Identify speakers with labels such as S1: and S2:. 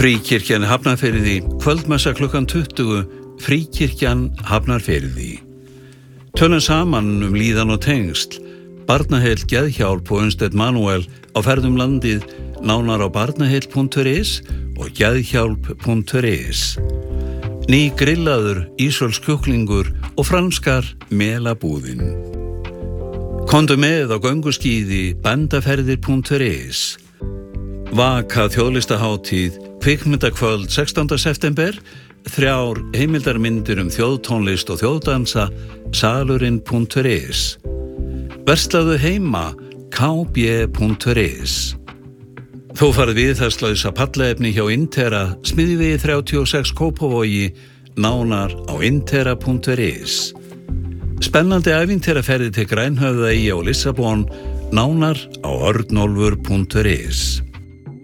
S1: Fríkirkjan Hafnarfirði, kvöldmessa klukkan 20, Fríkirkjan Hafnarfirði. Tölum saman líðan og tengsl, barnaheill geðhjálp og Unnsteinn Manuel á ferðum landið, nánar á barnaheill.is og geðhjálp.is. Ný grillaður, ísölsk kjúklingur og franskar melabúðin. Komdu með á gönguskíði bandaferðir.is. Vaka þjóðlistahátíð, kvikmyndakvöld 16. september, 3 heimildarmyndir þjóðtónlist og þjóðdansa, salurinn.is. Verslaðu heima, kb.is. Þú farið viðhaldslausa pallaefni hjá Intera, Smiðjuvegi 36 Kópavogi, nánar á intera.is. Spennandi ævintýraferðir til Grænhöfðaeyja og Lissabon, nánar á örnólfur.is.